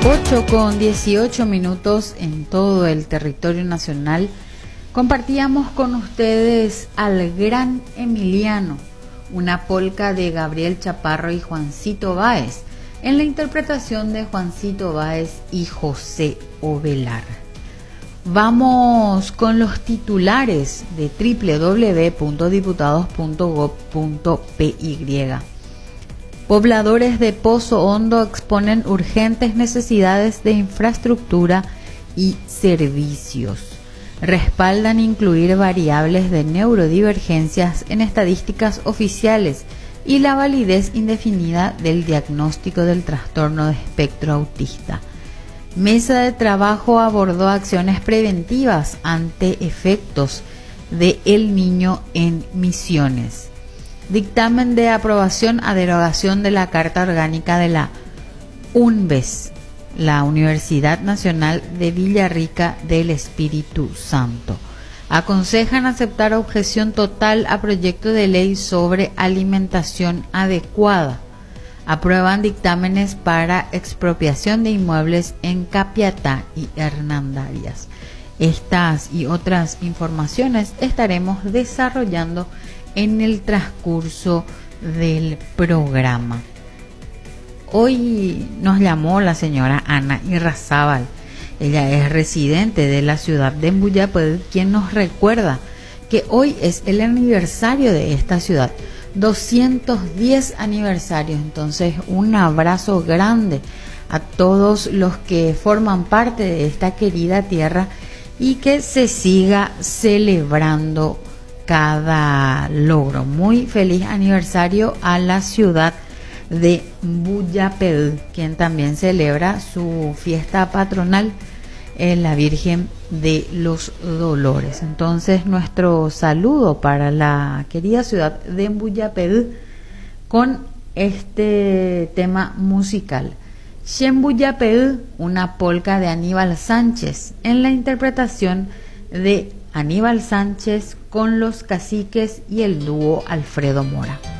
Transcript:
8:18 en todo el territorio nacional. Compartíamos con ustedes al Gran Emiliano, una polca de Gabriel Chaparro y Juancito Báez, en la interpretación de Juancito Báez y José Ovelar. Vamos con los titulares de www.diputados.gov.py. Pobladores de Pozo Hondo exponen urgentes necesidades de infraestructura y servicios. Respaldan incluir variables de neurodivergencias en estadísticas oficiales y la validez indefinida del diagnóstico del trastorno de espectro autista. Mesa de trabajo abordó acciones preventivas ante efectos de El Niño en Misiones. Dictamen de aprobación a derogación de la Carta Orgánica de la UNVES, la Universidad Nacional de Villarrica del Espíritu Santo. Aconsejan aceptar objeción total a proyecto de ley sobre alimentación adecuada. Aprueban dictámenes para expropiación de inmuebles en Capiatá y Hernandarias. Estas y otras informaciones estaremos desarrollando en el transcurso del programa. Hoy nos llamó la señora Ana Irrazábal. Ella es residente de la ciudad de Embuyaped, quien nos recuerda que hoy es el aniversario de esta ciudad, 210 aniversarios. Entonces, un abrazo grande a todos los que forman parte de esta querida tierra y que se siga celebrando cada logro. Muy feliz aniversario a la ciudad de Embuyaped, quien también celebra su fiesta patronal en la Virgen de los Dolores. Entonces, nuestro saludo para la querida ciudad de Embuyaped con este tema musical. Embuyaped, una polca de Aníbal Sánchez, en la interpretación de Aníbal Sánchez con los Caciques y el dúo Alfredo Mora.